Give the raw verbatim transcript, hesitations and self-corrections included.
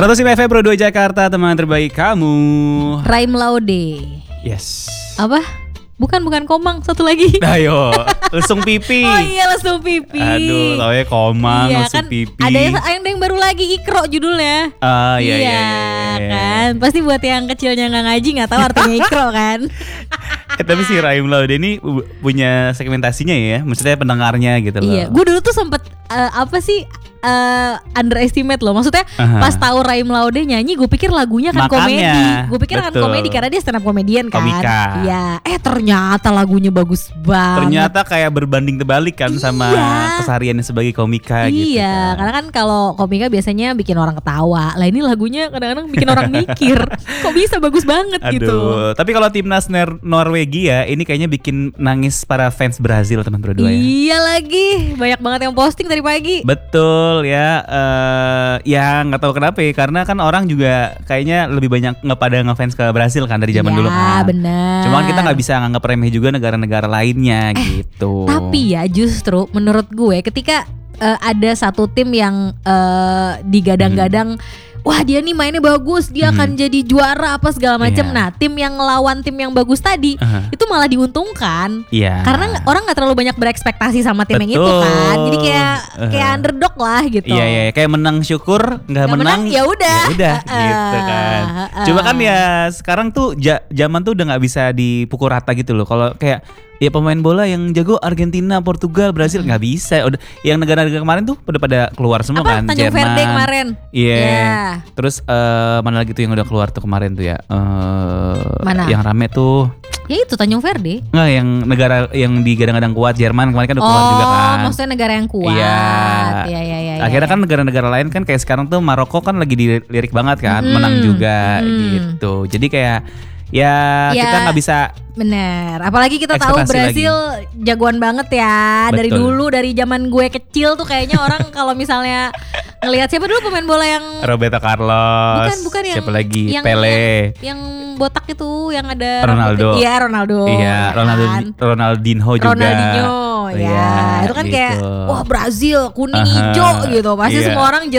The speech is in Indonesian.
seratus lima F M Pro dua Jakarta, teman terbaik kamu. Raim Laude. Yes. Apa? Bukan, bukan Komang, satu lagi. Ayo, lesung pipi. Oh iya, lesung pipi. Aduh, tau ya Komang, iya, lesung kan pipi. Ada yang, ada yang baru lagi, Ikro judulnya. Ah iya, iya, iya, iya, iya. kan. Pasti buat yang kecilnya nggak ngaji nggak tahu artinya Ikro kan. Eh, tapi si Raim Laude ini punya segmentasinya ya, maksudnya pendengarnya gitu loh. Iya, gue dulu tuh sempet uh, apa sih uh, underestimate loh. Maksudnya Aha. pas tahu Raim Laude nyanyi, gue pikir lagunya kan Makanya, komedi. Gue pikir akan betul. komedi karena dia stand up comedian kan. Komika. Iya. Eh ternyata lagunya bagus banget. Ternyata kayak berbanding terbalik kan sama Iya. kesehariannya sebagai komika gitu. Iya, kan. karena kan kalau komika biasanya bikin orang ketawa. Lah ini lagunya kadang-kadang bikin orang mikir. Kok bisa bagus banget Aduh, gitu. tapi kalau timnas Ner- Norwegia ini kayaknya bikin nangis para fans Brazil teman berdua ya. Iya lagi, banyak banget yang posting dari pagi. Betul ya, eh ya nggak tahu kenapa ya, karena kan orang juga kayaknya lebih banyak nggak pada ngefans ke Brazil kan dari zaman ya, dulu kan. bener. Cuma kan kita nggak bisa nganggap remeh juga negara-negara lainnya Eh, gitu. Tapi ya justru menurut gue ketika uh, ada satu tim yang uh, digadang-gadang, wah dia nih mainnya bagus, dia Hmm. akan jadi juara apa segala macam. Iya. Nah tim yang ngelawan tim yang bagus tadi Aha. itu malah diuntungkan. Iya. Karena nggak- orang nggak terlalu banyak berekspektasi sama tim yang itu Betul. kan, jadi kayak Uh. kayak underdog lah gitu. Iya iya kayak menang syukur, nggak Nggak menang, menang, ya udah. ya udah Uh, gitu kan. uh, Cuma kan ya sekarang tuh ja- zaman tuh udah nggak bisa dipukul rata gitu loh. Kalau kayak ya pemain bola yang jago Argentina, Portugal, Brazil nggak bisa. Udah yang negara-negara kemarin tuh udah pada keluar semua Apa kan. Tanjung Jerman. Verde kemarin? Iya. Iya. Terus eh, mana lagi tuh yang udah keluar tuh kemarin tuh ya? Eh, Mana? Yang rame tuh. Ya itu Tanjung Verde. Nggak yang negara yang digadang-gadang kuat, Jerman kemarin kan udah keluar Oh, juga kan. maksudnya negara yang kuat. Iya. Iya, iya, iya. Akhirnya iya. kan negara-negara lain kan kayak sekarang tuh Maroko kan lagi dilirik banget kan, Mm-mm. menang juga Mm. gitu. Jadi kayak ya, Ya, kita nggak bisa. Bener. Apalagi kita tahu Ekspektasi Brasil jagoan banget ya. Dari Betul. dulu, dari zaman gue kecil tuh kayaknya orang kalau misalnya ngelihat siapa dulu pemain bola yang Roberto Carlos. bukan bukan yang siapa lagi? yang, Pele. Yang, yang botak itu yang ada Ronaldo. rambutnya. Iya Ronaldo. Iya, Ronaldo, kan? Ronaldinho juga. Ronaldinho. Ya, Iya, itu kan kayak gitu. wah Brazil kuning Aha, hijau gitu. Pasti iya. semua orang